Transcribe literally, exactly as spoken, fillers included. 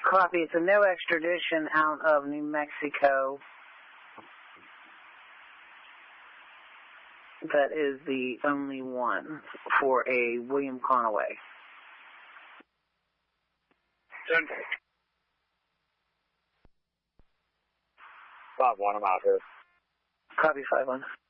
Copy. It's a no extradition out of New Mexico. That is the only one for a William Conaway. ten. five one, I'm out here. Copy, five one.